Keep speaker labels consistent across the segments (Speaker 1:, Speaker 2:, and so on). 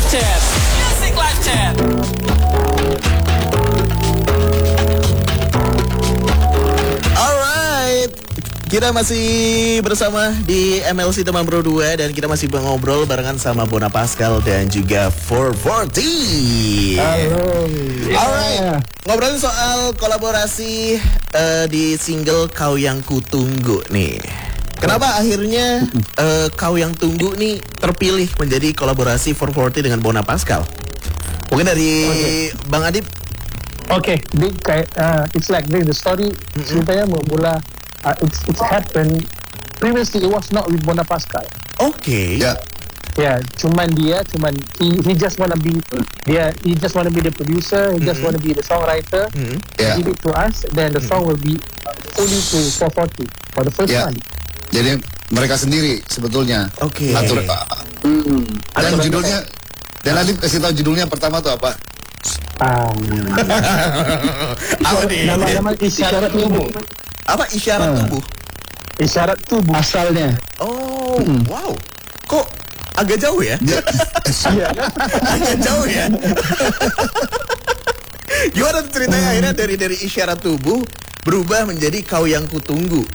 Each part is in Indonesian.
Speaker 1: Chat. Music Live Chat.
Speaker 2: Alright, kita masih bersama di MLC Teman Bro 2 dan kita masih ngobrol barengan sama Bona Pascal dan juga 440.
Speaker 3: Halo.
Speaker 2: Alright, ngobrolin soal kolaborasi di single Kau Yang Kutunggu nih. Kenapa akhirnya Kau Yang Tunggu nih terpilih menjadi kolaborasi 440 dengan Bona Pascal? Mungkin dari Bang Adib.
Speaker 3: Okay, it's like the story ceritanya mula it's happened previously. It was not with Bona Pascal.
Speaker 2: Okay.
Speaker 3: Yeah, he just wanna be the producer. He just wanna be the songwriter.
Speaker 4: Yeah.
Speaker 3: Give it to us, then the song will be fully to 440 for the first time.
Speaker 4: Jadi mereka sendiri sebetulnya.
Speaker 2: Oke.
Speaker 4: Dan judulnya, dan Adib kasih tahu judulnya pertama tuh apa?
Speaker 2: Apa nih?
Speaker 3: Nama isyarat tubuh.
Speaker 2: Apa isyarat tubuh?
Speaker 3: Isyarat tubuh asalnya.
Speaker 2: Oh, wow. Kok agak jauh ya?
Speaker 3: Iya.
Speaker 2: Agak jauh ya. Gimana tuh ceritanya akhirnya dari isyarat tubuh berubah menjadi Kau Yang Kutunggu?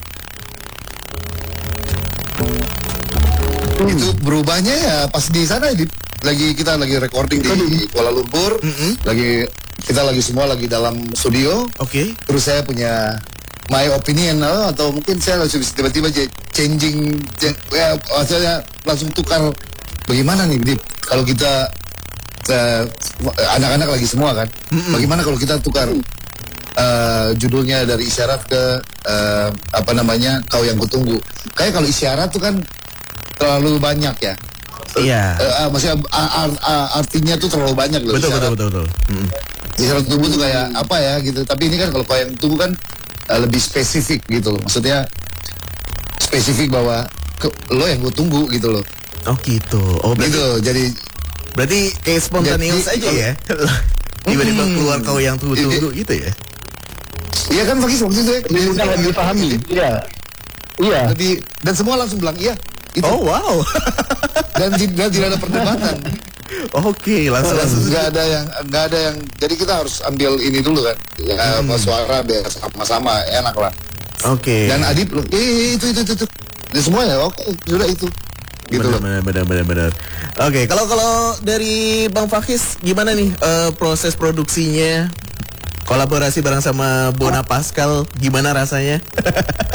Speaker 4: Itu berubahnya ya pas di sana kita lagi recording di Kuala Lumpur. Kita semua lagi dalam studio.
Speaker 2: Oke.
Speaker 4: Terus saya punya my opinion atau mungkin saya langsung tiba-tiba changing saya langsung tukar bagaimana nih Dip, kalau kita anak-anak lagi semua kan. Bagaimana kalau kita tukar judulnya dari isyarat ke Kau Yang Kutunggu. Kayak kalau isyarat tuh kan terlalu banyak ya.
Speaker 2: Iya.
Speaker 4: Maksudnya artinya tuh terlalu banyak loh.
Speaker 2: Betul.
Speaker 4: Isyarat tubuh tuh kayak apa ya gitu. Tapi ini kan kalau Kau Yang Tunggu kan lebih spesifik gitu loh. Maksudnya spesifik bahwa lo yang gue tunggu gitu loh.
Speaker 2: Oh gitu. Oh
Speaker 4: gitu.
Speaker 2: Berarti kayak spontaneous aja ya. Tiba-tiba keluar Kau Yang Tunggu gitu ya.
Speaker 4: Iya kan waktu itu ya.
Speaker 3: Mudah dipahami. Iya.
Speaker 4: Dan semua langsung bilang iya. Itu.
Speaker 2: Oh wow.
Speaker 4: Dan tidak ada perdebatan.
Speaker 2: Oke, langsung
Speaker 4: nggak ada yang. Jadi kita harus ambil ini dulu kan. Suara biar sama-sama enak lah.
Speaker 2: Oke.
Speaker 4: Dan Adib itu. Dan semuanya oke, sudah itu. Gitu loh.
Speaker 2: Benar. Oke, kalau dari Bang Fakis gimana nih proses produksinya? Kolaborasi bareng sama Bona Pascal gimana rasanya?